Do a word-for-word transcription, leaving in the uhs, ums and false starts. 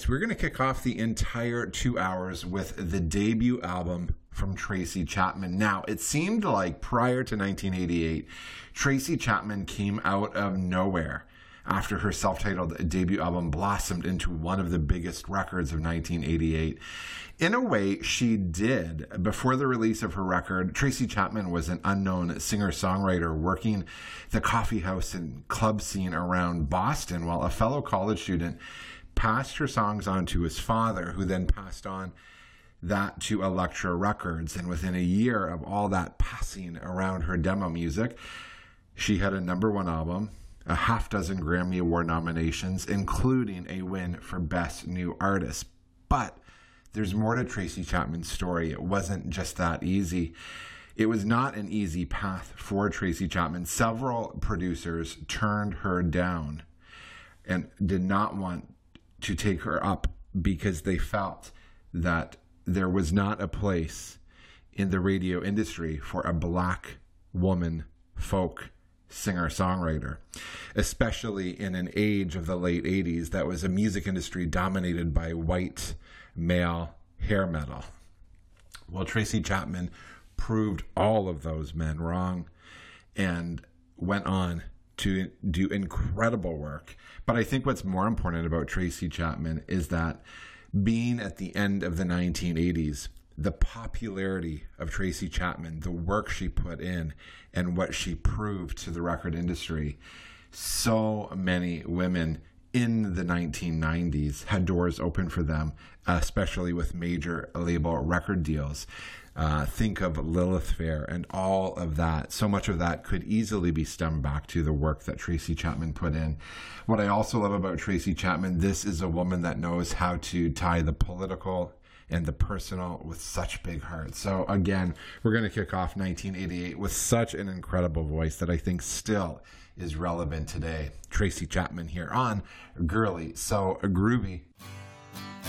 we're going to kick off the entire two hours with the debut album from Tracy Chapman. Now, it seemed like prior to nineteen eighty-eight, Tracy Chapman came out of nowhere after her self-titled debut album blossomed into one of the biggest records of nineteen eighty-eight. In a way, she did. Before the release of her record, Tracy Chapman was an unknown singer-songwriter working the coffee house and club scene around Boston, while a fellow college student passed her songs on to his father, who then passed on that to Elektra Records. And within a year of all that passing around her demo music, she had a number one album, a half dozen Grammy Award nominations, including a win for Best New Artist. But there's more to Tracy Chapman's story. It wasn't just that easy. It was not an easy path for Tracy Chapman. Several producers turned her down and did not want to take her up because they felt that there was not a place in the radio industry for a black woman folk singer-songwriter, especially in an age of the late eighties that was a music industry dominated by white male hair metal. Well, Tracy Chapman proved all of those men wrong and went on to do incredible work. But I think what's more important about Tracy Chapman is that being at the end of the nineteen eighties, the popularity of Tracy Chapman, the work she put in, and what she proved to the record industry, so many women in the nineteen nineties had doors open for them, especially with major label record deals. Uh, think of Lilith Fair and all of that. So much of that could easily be stemmed back to the work that Tracy Chapman put in. What I also love about Tracy Chapman, this is a woman that knows how to tie the political and the personal with such big heart. So again, we're going to kick off nineteen eighty-eight with such an incredible voice that I think still is relevant today. Tracy Chapman here on Girly So Groovy.